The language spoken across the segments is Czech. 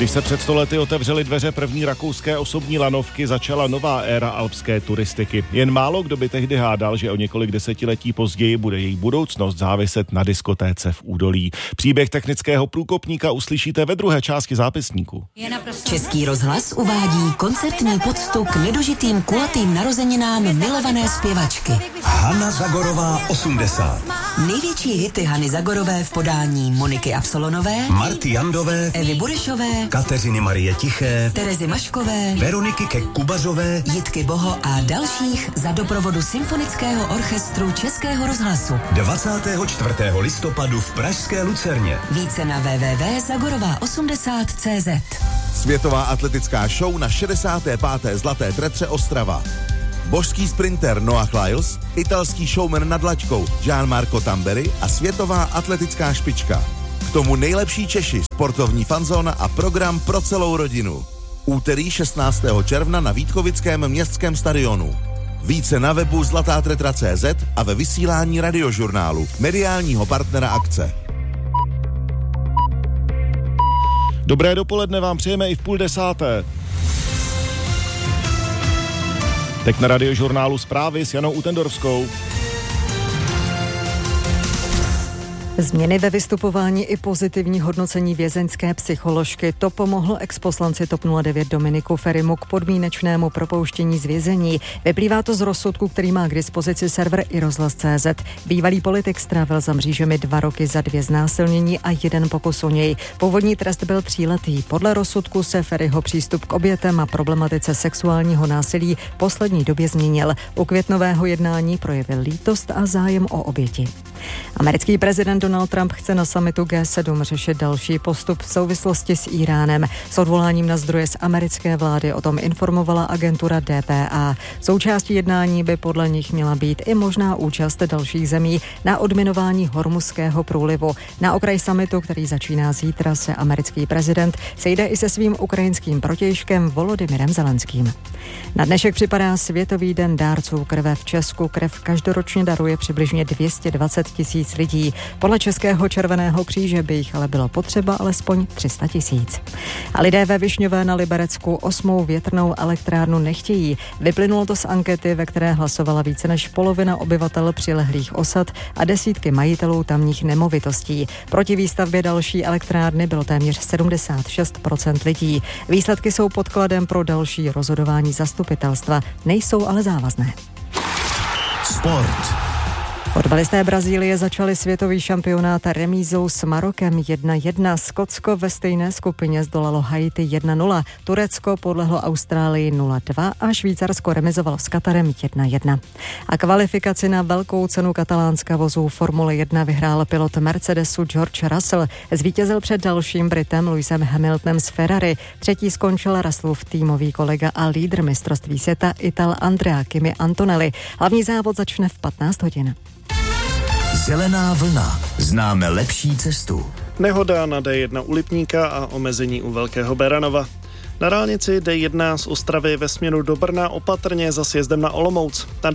Když se před 100 lety otevřely dveře první rakouské osobní lanovky, začala nová éra alpské turistiky. Jen málo kdo by tehdy hádal, že o několik desetiletí později bude její budoucnost záviset na diskotéce v údolí. Příběh technického průkopníka uslyšíte ve druhé části zápisníku. Český rozhlas uvádí koncertní poctu k nedožitým kulatým narozeninám milované zpěvačky. Hana Zagorová 80. Největší hity Hany Zagorové v podání Moniky Absolonové, Marty Jandové, Evy Burešové, Kateřiny Marie Tiché, Terezy Maškové, Veroniky Kek-Kubařové, Jitky Boho a dalších za doprovodu Symfonického orchestru Českého rozhlasu. 24. listopadu v pražské Lucerně. Více na www.zagorová80.cz. Světová atletická show na 65. Zlaté tretře Ostrava. Božský sprinter Noah Lyles, italský showman nad laťkou Gianmarco Tamberi a světová atletická špička. K tomu nejlepší Češi, sportovní fanzóna a program pro celou rodinu. Úterý 16. června na Vítkovickém městském stadionu. Více na webu zlatátretra.cz a ve vysílání Radiožurnálu, mediálního partnera akce. Dobré dopoledne vám přejeme i v 9:30. Teď na Radiožurnálu zprávy s Janou Utendorskou. Změny ve vystupování i pozitivní hodnocení vězeňské psycholožky, to pomohlo exposlanci TOP 09 Dominiku Ferimu k podmínečnému propouštění z vězení. Vyplývá to z rozsudku, který má k dispozici server iRozhlas.cz. Bývalý politik strávil za mřížemi 2 roky za 2 znásilnění a 1 pokus o něj. Původní trest byl 3letý. Podle rozsudku se Feriho přístup k obětem a problematice sexuálního násilí v poslední době změnil. U květnového jednání projevil lítost a zájem o oběti. Americký prezident Donald Trump chce na summitu G7 řešit další postup v souvislosti s Íránem. S odvoláním na zdroje z americké vlády o tom informovala agentura DPA. Součástí jednání by podle nich měla být i možná účast dalších zemí na odminování Hormuzského průlivu. Na okraj summitu, který začíná zítra, se americký prezident sejde i se svým ukrajinským protějškem Volodymyrem Zelenským. Na dnešek připadá Světový den dárců krve v Česku. Krev každoročně daruje přibližně 220 000 lidí. Podle Českého červeného kříže by jich ale bylo potřeba alespoň 300 000. A lidé ve Višňové na Liberecku 8. větrnou elektrárnu nechtějí. Vyplynulo to z ankety, ve které hlasovala více než polovina obyvatel přilehlých osad a desítky majitelů tamních nemovitostí. Proti výstavbě další elektrárny bylo téměř 76% lidí. Výsledky jsou podkladem pro další rozhodování zastupitelstva, nejsou ale závazné. Sport. Fotbalisté Brazílie začali světový šampionát remízou s Marokem 1-1. Skotsko ve stejné skupině zdolalo Haiti 1-0. Turecko podlehlo Austrálii 0-2 a Švýcarsko remizovalo s Katarem 1-1. A kvalifikaci na velkou cenu katalánska vozů Formule 1 vyhrál pilot Mercedesu George Russell. Zvítězil před dalším Britem Lewisem Hamiltonem z Ferrari. Třetí skončil Russellův týmový kolega a lídr mistrovství světa Ital Andrea Kimi Antonelli. Hlavní závod začne v 15 hodin. Zelená vlna. Známe lepší cestu. Nehoda na D1 u Lipníka a omezení u Velkého Beranova. Na dálnici D1 z Ostravy ve směru do Brna opatrně za sjezdem na Olomouc. Na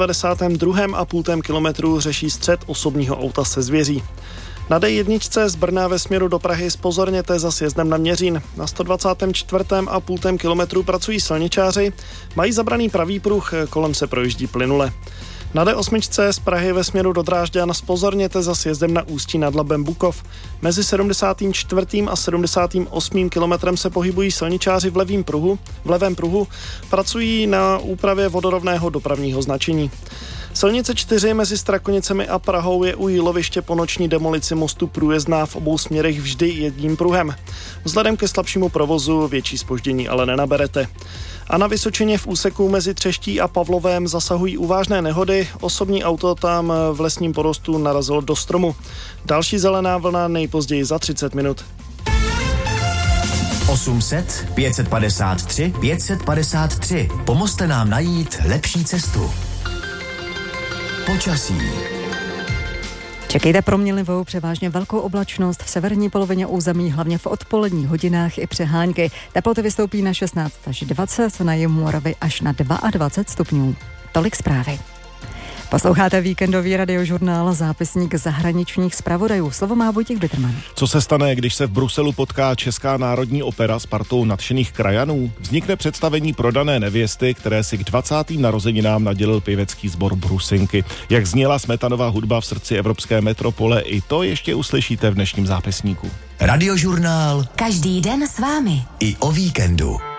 292,5 kilometru řeší střet osobního auta se zvěří. Na D1 z Brna ve směru do Prahy zpozorněte za sjezdem na Měřín. Na 124,5 kilometru pracují silničáři, mají zabraný pravý pruh, kolem se projíždí plynule. Na D8 z Prahy ve směru do Drážďan zpozorněte za sjezdem na Ústí nad Labem Bukov. Mezi 74. a 78. kilometrem se pohybují silničáři v levém pruhu, pracují na úpravě vodorovného dopravního značení. Silnice 4 mezi Strakonicemi a Prahou je u Jíloviště po noční demolici mostu průjezdná v obou směrech vždy jedním pruhem. Vzhledem ke slabšímu provozu větší zpoždění ale nenaberete. A na Vysočině v úseku mezi Třeští a Pavlovém zasahují vážné nehody. Osobní auto tam v lesním porostu narazilo do stromu. Další zelená vlna nejpozději za 30 minut. 800 553 553. Pomozte nám najít lepší cestu. Počasí. Čekejte proměnlivou, převážně velkou oblačnost v severní polovině území, hlavně v odpoledních hodinách i přehánky. Teploty vystoupí na 16 až 20, na jihu Moravy až na 22 stupňů. Tolik zprávy. Posloucháte víkendový radiožurnál, zápisník zahraničních zpravodajů. Slovo má Vojtěch Bitterman. Co se stane, když se v Bruselu potká Česká národní opera s partou nadšených krajanů? Vznikne představení Prodané nevěsty, které si k 20. narozeninám nadělil pěvecký sbor Brusinky. Jak zněla Smetanova hudba v srdci evropské metropole, i to ještě uslyšíte v dnešním zápisníku. Radiožurnál Každý den s vámi. i o víkendu.